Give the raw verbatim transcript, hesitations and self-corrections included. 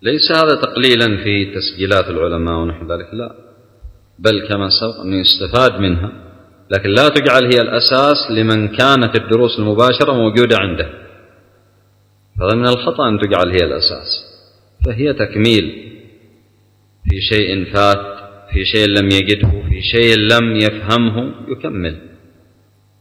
ليس هذا تقليلا في تسجيلات العلماء ونحو ذلك، لا، بل كما سبق أنه يستفاد منها، لكن لا تجعل هي الأساس لمن كانت الدروس المباشرة موجودة عنده، هذا من الخطأ أن تجعل هي الأساس، فهي تكميل في شيء فات، في شيء لم يجده، في شيء لم يفهمه يكمل.